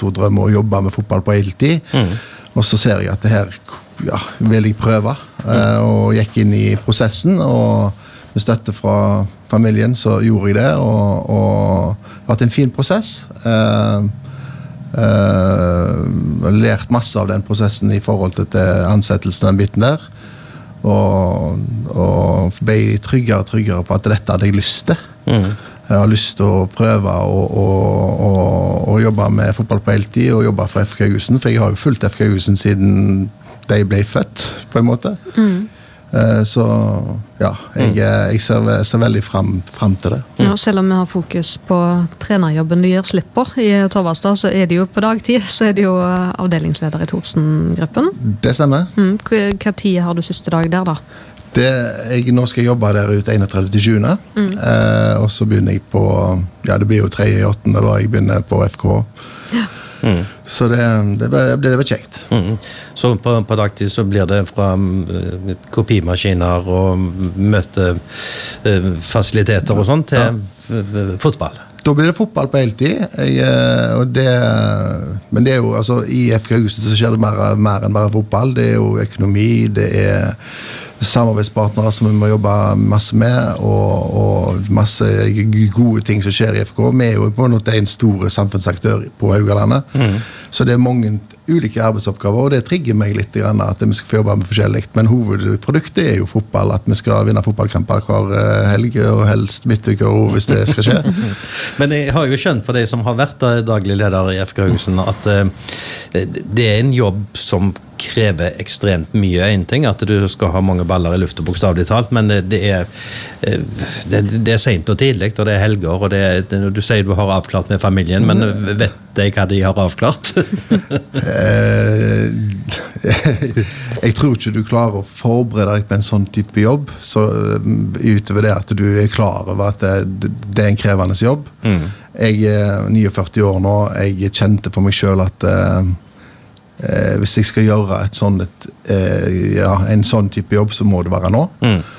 stor drøm å jobbe med fotball på heltid. Og så ser jeg at det her vil jeg prøve, og gikk inn i prosessen, og med støtte fra familien så gjorde jeg det, og det har vært en fin prosess. Lært masse av den prosessen i forhold til ansettelsen den biten der, og ble tryggere og tryggere på at dette hadde jeg lyst til. Jeg har lyst til å prøve å jobbe med fotball på heltid og jobbe for FK Haugesund, for jeg har jo fulgt FK Haugesund siden de ble født, på en måte. Så ja, jeg ser veldig frem til det. Ja, selv om vi har fokus på trenerjobben du gjør slipp på i Torvastad, så det jo på dagtid, så det jo avdelingsleder i Thorsen-gruppen. Det stemmer. Hva tid har du siste dag der da? Nå skal jeg jobbe der ut 31.7. Og så begynner jeg på, det blir jo 3.8. da jeg begynner på FK. Ja. Så det blir kjekt. Så på dagtid så blir det fra kopimaskiner og møtefasiliteter og sånt til fotball? Da blir det fotball på heltid, men det jo, altså i FK Haugesund så skjer det mer enn bare fotball. Det jo økonomi, det samarbeidspartnere som vi må jobbe masse med, og masse gode ting som skjer i FK. Vi jo på en måte en stor samfunnsaktør på Haugalandet, så det mange ulike arbeidsoppgaver, og det trigger meg litt grann at vi skal få jobbe med forskjellig, men hovedproduktet jo fotball, at vi skal vinne fotballkamper hver helg, og helst midtuker hvis det skal skje. Men jeg har jo skjønt på de som har vært daglig leder i FK Haugesund, at det en jobb som krever ekstremt mye. En ting at du skal ha mange baller i luften, bokstavlig talt, men det sent og tidlig, og det helger, og du sier du har avklart med familien, men vet jeg hva de har avklart? Jeg tror ikke du klarer å forberede deg på en sånn type jobb, så utover det at du klar over at det en krevende jobb. Jeg 49 år nå, jeg kjente på meg selv at hvis jeg skal gjøre en sånn type jobb, så må det være nå.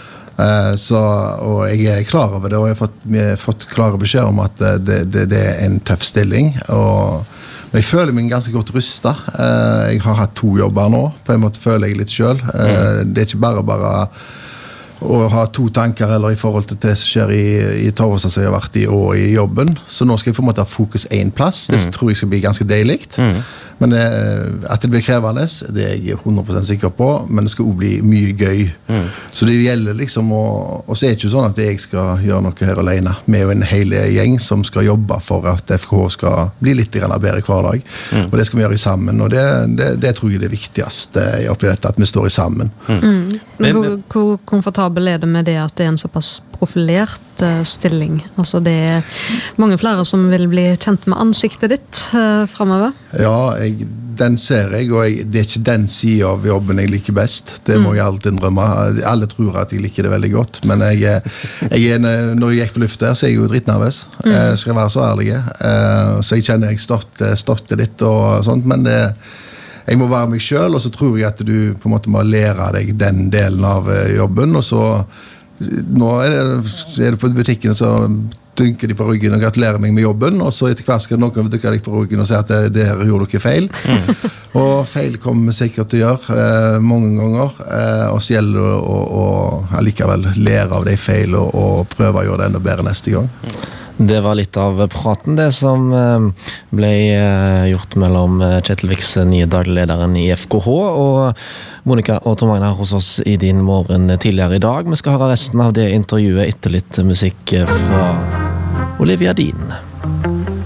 Og jeg klar over det, og jeg har fått klare beskjed om at det en tøff stilling, men jeg føler meg ganske godt rustet. Jeg har hatt 2 jobber nå, på en måte føler jeg litt selv. Det ikke bare å ha 2 tanker eller i forhold til det som skjer i Torvastad som jeg har vært i og i jobben, så nå skal jeg på en måte ha fokus 1 plass. Det tror jeg skal bli ganske deiligt. Men at det blir krevende, det jeg 100% sikker på, men det skal også bli mye gøy. Så det gjelder liksom og så det ikke sånn at jeg skal gjøre noe her alene. Vi jo en hel gjeng som skal jobbe for at FK skal bli litt bedre hver dag. Og det skal vi gjøre sammen, og det tror jeg det viktigste oppi dette, at vi står sammen. Hvor komfortabel det med det at det en såpass profilert stilling? Altså det mange flere som vil bli kjent med ansiktet ditt fremover? Ja, den ser jeg, og det ikke den siden av jobben jeg liker best. Det må jeg alltid innrømme. Alle tror at jeg liker det veldig godt, men når jeg gikk på lufta, så jeg jo drittnervøs. Skal jeg være så ærlig. Så jeg kjenner jeg stoppte litt og sånt, men jeg må være meg selv, og så tror jeg at du på en måte må lære deg den delen av jobben, og så nå det på butikken så dunker de på ryggen og gratulerer meg med jobben, og så etter hvert skal noen dunke deg på ryggen og si at det her gjorde dere feil. Og feil kommer vi sikkert til å gjøre mange ganger, og så gjelder det å likevel lære av de feil og prøve å gjøre det enda bedre neste gang. Det var litt av praten, det som ble gjort mellom Kjetil Vikse, nye daglederen i FKH, og Monica og Tom Magnar hos oss i din morgen tidligere i dag. Vi skal høre resten av det intervjuet etter litt musikk fra Olivia Dean.